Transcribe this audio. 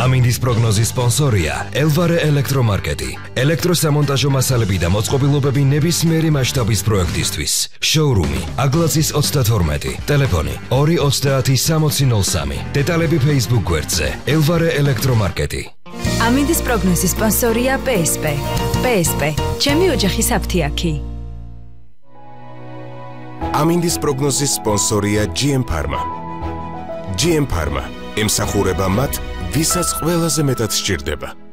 ამინდის პროგნოზის სპონსორია ელვარე ელექტრომარკეტი. ელექტროსამონტაჟო მასალები და მოწყობილობები ნებისმიერი მასშტაბის პროექტისთვის. შოურუმი აგლაძის 32, ტელეფონი 230 დეტალები Facebook გვერდზე ელვარე ელექტრომარკეტი. ამინდის პროგნოზის სპონსორია PSP. PSP, ჩემი ოჯახის აფთიაქი. ამინდის პროგნოზის სპონსორია GM Pharma. GM Pharma ემსახურება მათ, ვისაც ყველაზე მეტად სჭირდება.